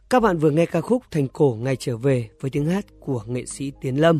Các bạn vừa nghe ca khúc Thành Cổ Ngày Trở Về với tiếng hát của nghệ sĩ Tiến Lâm.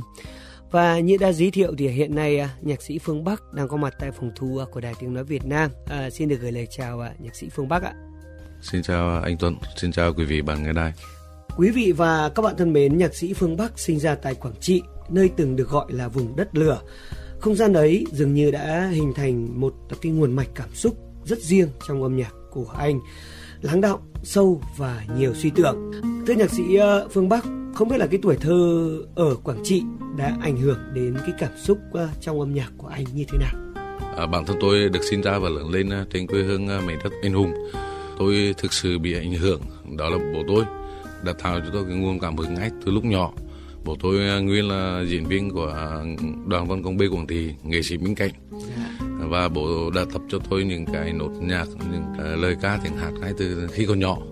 Và như đã giới thiệu thì hiện nay nhạc sĩ Phương Bắc đang có mặt tại phòng thu của Đài Tiếng Nói Việt Nam. Xin được gửi lời chào nhạc sĩ Phương Bắc ạ. Xin chào anh Tuấn, xin chào quý vị bạn nghe đài. Quý vị và các bạn thân mến, nhạc sĩ Phương Bắc sinh ra tại Quảng Trị, nơi từng được gọi là vùng đất lửa. Không gian ấy dường như đã hình thành một cái nguồn mạch cảm xúc rất riêng trong âm nhạc của anh, lắng đọng, sâu và nhiều suy tưởng. Thưa nhạc sĩ Phương Bắc, không biết là cái tuổi thơ ở Quảng Trị đã ảnh hưởng đến cái cảm xúc trong âm nhạc của anh như thế nào? Bản thân tôi được sinh ra và lớn lên trên quê hương mảnh đất anh hùng. Tôi thực sự bị ảnh hưởng, đó là bố tôi đã tạo cho tôi cái nguồn cảm hứng ngay từ lúc nhỏ. Bố tôi nguyên là diễn viên của đoàn văn công B Quảng Trị, nghệ sĩ Minh Cảnh. Và bố đã tập cho tôi những cái nốt nhạc, những cái lời ca tiếng hát ngay từ khi còn nhỏ.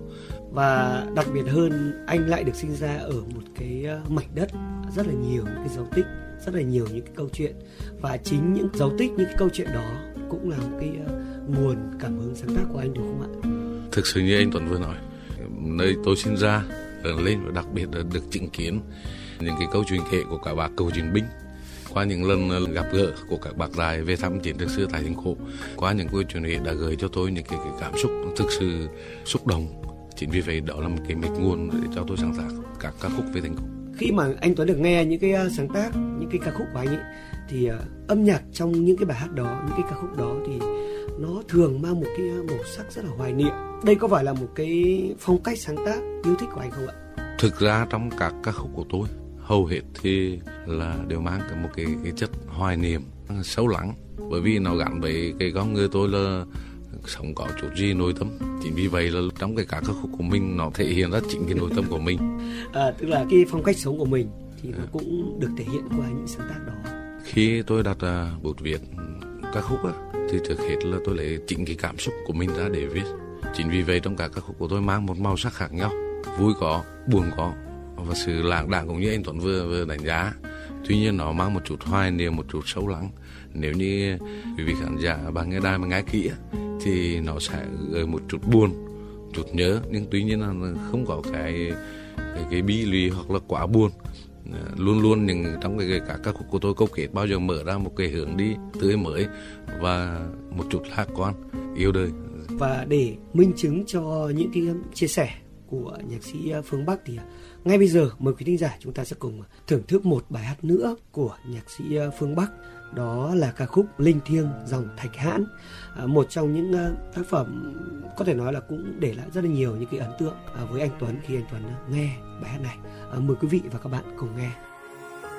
Và đặc biệt hơn, anh lại được sinh ra ở một cái mảnh đất rất là nhiều những cái dấu tích, rất là nhiều những cái câu chuyện. Và chính những dấu tích, những cái câu chuyện đó cũng là một cái nguồn cảm hứng sáng tác của anh, đúng không ạ? Thực sự như anh Tuấn vừa nói, nơi tôi sinh ra, lớn lên và đặc biệt là được chứng kiến những cái câu chuyện kể của các bác cựu chiến binh. Qua những lần gặp gỡ của các bác Đại về thăm chiến trường xưa tại thành cổ, qua những câu chuyện ấy đã gửi cho tôi những cái cảm xúc thực sự xúc động. Chính vì vậy đó là một cái mạch nguồn để cho tôi sáng tác các ca khúc về thành cổ. Khi mà anh Tuấn được nghe những cái sáng tác, những cái ca khúc của anh ấy, thì âm nhạc trong những cái bài hát đó, những cái ca khúc đó thì nó thường mang một cái màu sắc rất là hoài niệm. Đây có phải là một cái phong cách sáng tác yêu thích của anh không ạ? Thực ra trong các ca khúc của tôi, hầu hết thì là đều mang một cái chất hoài niệm sâu lắng, bởi vì nó gắn với cái con người tôi là sống có chút gì nội tâm. Chính vì vậy là trong cái các ca khúc của mình nó thể hiện ra chính cái nội tâm của mình. Tức là cái phong cách sống của mình thì nó cũng được thể hiện qua những sáng tác đó. Khi tôi đặt bút viết ca khúc thì trước hết là tôi lấy chính cái cảm xúc của mình ra để viết. Chính vì vậy trong các ca khúc của tôi mang một màu sắc khác nhau, vui có, buồn có, và sự lãng đãng cũng như anh Tuấn vừa đánh giá. Tuy nhiên nó mang một chút hoài niệm, một chút sâu lắng. Nếu như quý vị khán giả bạn nghe đài mà nghe kỹ thì nó sẽ gợi một chút buồn, chút nhớ, nhưng tuy nhiên là không có cái bi lụy hoặc là quá buồn. Luôn luôn trong các ca khúc của tôi câu kết bao giờ mở ra một cái hướng đi tươi mới và một chút lạc quan, yêu đời. Và để minh chứng cho những cái chia sẻ của nhạc sĩ Phương Bắc thì ngay bây giờ mời quý thính giả chúng ta sẽ cùng thưởng thức một bài hát nữa của nhạc sĩ Phương Bắc. Đó là ca khúc Linh Thiêng dòng Thạch Hãn, một trong những tác phẩm có thể nói là cũng để lại rất là nhiều những cái ấn tượng với anh Tuấn khi anh Tuấn nghe bài hát này. Mời quý vị và các bạn cùng nghe.